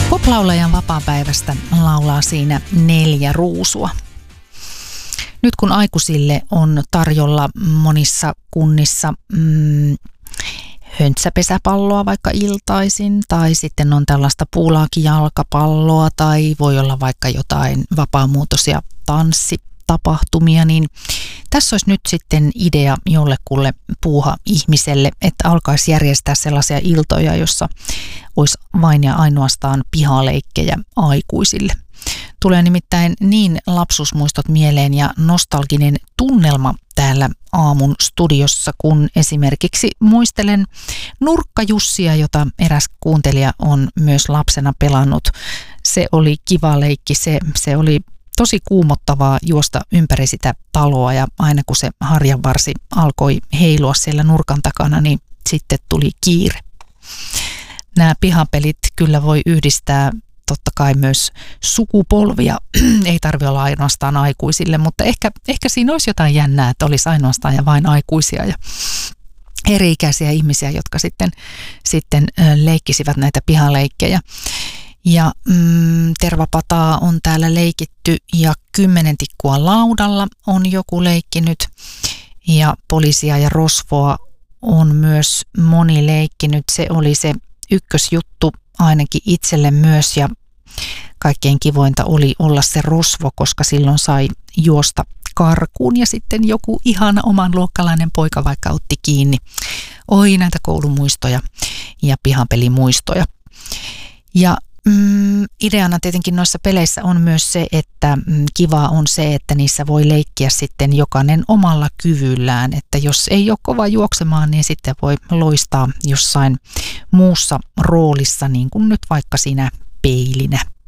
Poplaulajan vapaapäivästä laulaa siinä 4 ruusua. Nyt kun aikuisille on tarjolla monissa kunnissa höntsäpesäpalloa vaikka iltaisin, tai sitten on tällaista puulaakijalkapalloa, tai voi olla vaikka jotain vapaamuotoisia tanssitapahtumia, niin tässä olisi nyt sitten idea jollekulle puuha-ihmiselle, että alkaisi järjestää sellaisia iltoja, jossa olisi vain ja ainoastaan pihaleikkejä aikuisille. Tulee nimittäin niin lapsuusmuistot mieleen ja nostalginen tunnelma täällä aamun studiossa, kun esimerkiksi muistelen Nurkka-Jussia, jota eräs kuuntelija on myös lapsena pelannut. Se oli kiva leikki, se oli tosi kuumottavaa juosta ympäri sitä taloa, ja aina kun se harjanvarsi alkoi heilua siellä nurkan takana, niin sitten tuli kiire. Nämä pihapelit kyllä voi yhdistää totta kai myös sukupolvia, ei tarvitse olla ainoastaan aikuisille, mutta ehkä siinä olisi jotain jännää, että olisi ainoastaan ja vain aikuisia ja eri-ikäisiä ihmisiä, jotka sitten leikkisivät näitä pihaleikkejä. Ja tervapataa on täällä leikitty ja 10 tikkua laudalla on joku leikkinyt ja poliisia ja rosvoa on myös moni leikkinyt. Se oli se ykkösjuttu ainakin itselle myös, ja kaikkein kivointa oli olla se rosvo, koska silloin sai juosta karkuun ja sitten joku ihana oman luokkalainen poika vaikka otti kiinni. Oi, näitä koulumuistoja ja pihapelimuistoja. Ja ideana tietenkin noissa peleissä on myös se, että kivaa on se, että niissä voi leikkiä sitten jokainen omalla kyvyllään, että jos ei ole kova juoksemaan, niin sitten voi loistaa jossain muussa roolissa, niin kuin nyt vaikka siinä peilinä.